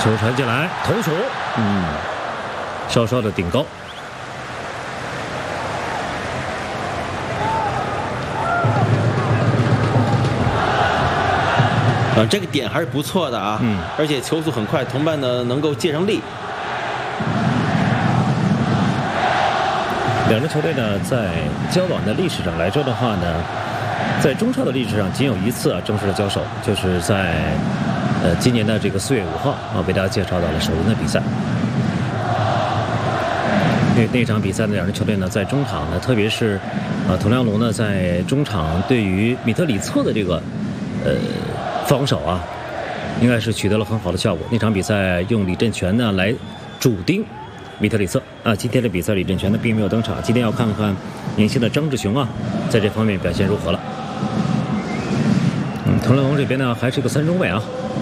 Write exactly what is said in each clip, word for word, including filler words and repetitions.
球传进来，头球，嗯，稍稍的顶高。 啊，这个点还是不错的啊， 嗯， 而且球速很快，同伴呢能够借上力。 两支球队呢，在交往的历史上来说的话呢，在中超的历史上仅有一次啊正式的交手，就是在。呃，今年的这个四月五号啊，为大家介绍到了首轮的比赛。那那场比赛呢，两支球队呢在中场呢，特别是啊，滕良龙呢在中场对于米特里策的这个呃防守啊，应该是取得了很好的效果。那场比赛用李振权呢来主盯米特里策啊。今天的比赛李振权呢并没有登场，今天要看看年轻的张志雄啊，在这方面表现如何了。嗯，滕良龙这边呢还是个三中卫啊。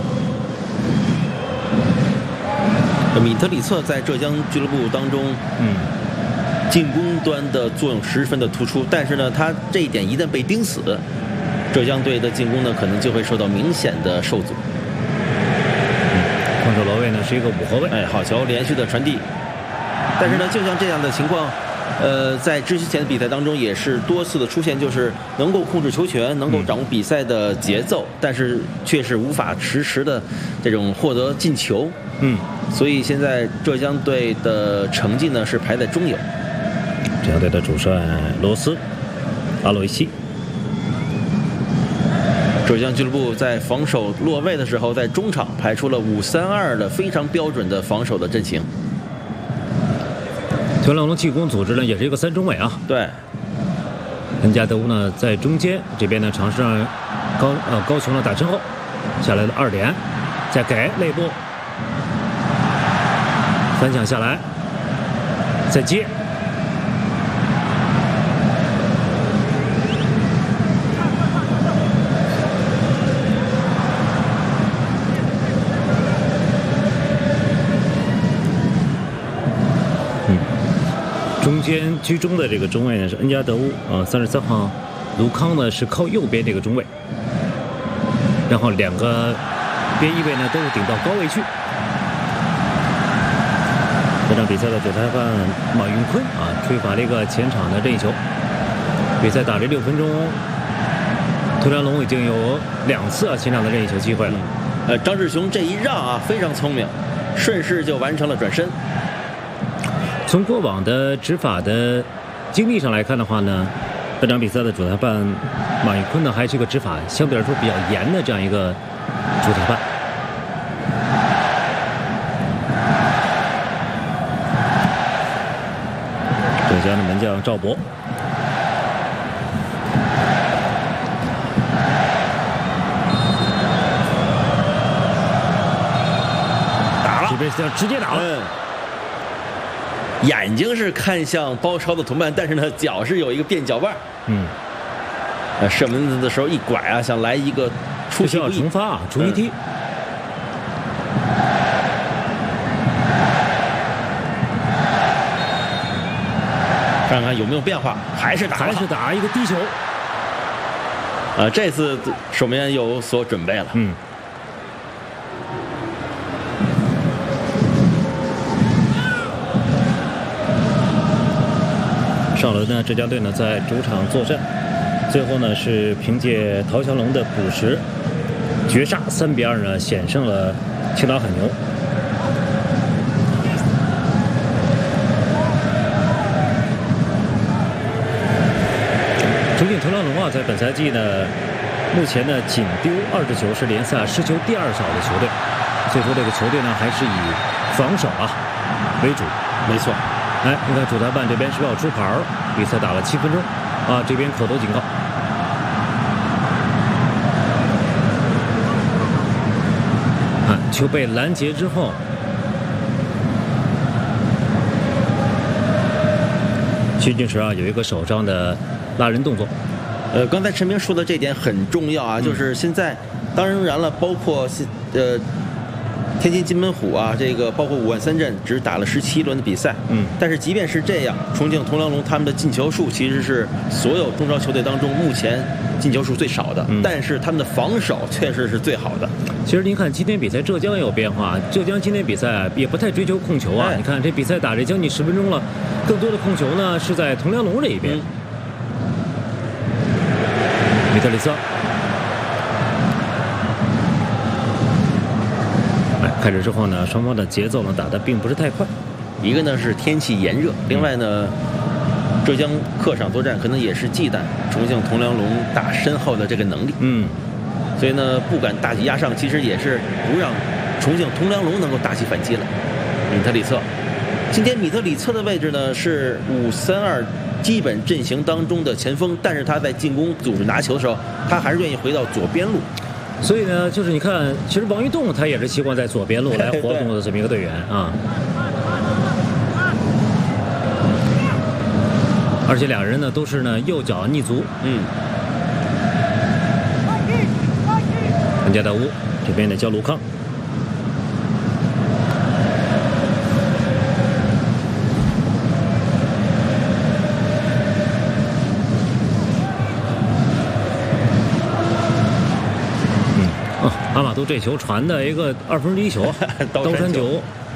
米特里策在浙江俱乐部当中， 嗯， 进攻端的作用十分的突出，但是呢，他这一点一旦被盯死，浙江队的进攻呢可能就会受到明显的受阻。 嗯，防守罗位呢是一个五后卫， 哎，好球，连续的传递。但是呢，就像这样的情况，呃，在之前的比赛当中也是多次的出现，就是能够控制球权，能够掌握比赛的节奏，嗯、但是却是无法实时的这种获得进球。 嗯。 所以现在浙江队的成绩呢是排在中游。 浙江队的主帅罗斯阿洛维西。 浙江俱乐部在防守落位的时候，在中场排出了五三二的非常标准的防守的阵型。 滕良龙进攻组织呢也是一个三中卫啊。 对。 恩加德乌呢在中间，这边呢尝试让高呃高琼呢打身后，下来的二点，再给内部。反抢下来，再接，嗯，中间居中的这个中卫呢是恩加德乌啊，三十三号卢康呢是靠右边这个中卫，然后两个边翼位呢都是顶到高位去。这场比赛的主裁判马云坤啊，吹罚了一个前场的任意球。比赛打了六分钟，滕良龙已经有两次啊前场的任意球机会了。 呃，张志雄这一让啊，非常聪明，顺势就完成了转身。 从过往的执法的经历上来看的话呢，这场比赛的主裁判马云坤呢，还是一个执法相对来说比较严的这样一个主裁判。浙江的门将赵博， 打了， 这边直接打了。 嗯，眼睛是看向包抄的同伴，但是呢，脚是有一个变脚腕。 嗯， 呃，射门子的时候一拐啊，想来一个出需要重发啊，重新踢。嗯看看有没有变化，还是打还是打一个低球。 啊，这次守门员有所准备了。 嗯。上轮呢，浙江队呢在主场作战，最后呢是凭借陶祥龙的补时绝杀，三比二呢险胜了青岛海牛。重庆滕良龙啊，在本赛季呢，目前呢仅丢二十球，是联赛失球第二少的球队。所以说这个球队呢，还是以防守啊为主。 没错。 哎，你看主裁判这边是不是要出牌？比赛打了七分钟，啊，这边口头警告。啊，球被拦截之后，徐俊池啊有一个手上的拉人动作。 呃，刚才陈明说的这点很重要啊，嗯、就是现在，当然了，包括呃天津津门虎啊，这个包括五万三镇只打了十七轮的比赛， 嗯， 但是即便是这样，重庆铜梁龙他们的进球数其实是所有中超球队当中目前进球数最少的， 嗯、 但是他们的防守确实是最好的。 其实您看今天比赛，浙江也有变化，浙江今天比赛也不太追求控球啊，哎、你看这比赛打这将近十分钟了，更多的控球呢是在铜梁龙这一边。嗯、米特里瑟。开始之后呢，双方的节奏呢打得并不是太快。 一个呢是天气炎热，另外呢，浙江客场作战可能也是忌惮重庆铜梁龙打身后的这个能力。 嗯， 所以呢不敢大举压上，其实也是不让重庆铜梁龙能够大起反击了。米特里策，今天米特里策的位置呢是五三二基本阵型当中的前锋，但是他在进攻组织拿球的时候，他还是愿意回到左边路。 所以呢，就是你看，其实王玉栋他也是习惯在左边路来活动的这么一个队员啊。而且两人呢都是呢右脚逆足， 嗯。 恩加德乌这边的叫鲁康。阿马杜这球传的一个二分之一球， 刀山球，